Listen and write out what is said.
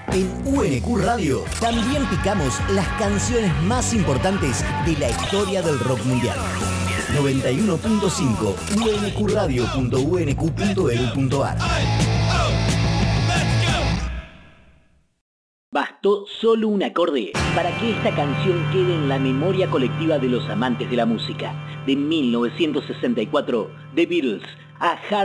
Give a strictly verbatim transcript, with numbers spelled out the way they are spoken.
En U N Q Radio también picamos las canciones más importantes de la historia del rock mundial. noventa y uno punto cinco u n q radio punto u n q punto e d u punto a r. Bastó solo un acorde para que esta canción quede en la memoria colectiva de los amantes de la música. De mil novecientos sesenta y cuatro, The Beatles, A Hard